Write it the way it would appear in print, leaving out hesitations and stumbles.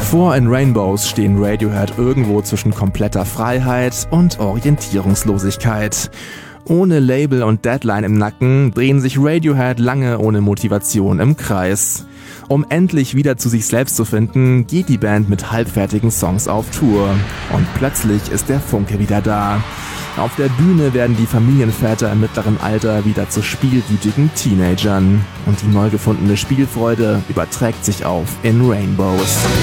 Vor In Rainbows stehen Radiohead irgendwo zwischen kompletter Freiheit und Orientierungslosigkeit. Ohne Label und Deadline im Nacken drehen sich Radiohead lange ohne Motivation im Kreis. Um endlich wieder zu sich selbst zu finden, geht die Band mit halbfertigen Songs auf Tour. Und plötzlich ist der Funke wieder da. Auf der Bühne werden die Familienväter im mittleren Alter wieder zu spielwütigen Teenagern. Und die neu gefundene Spielfreude überträgt sich auf In Rainbows.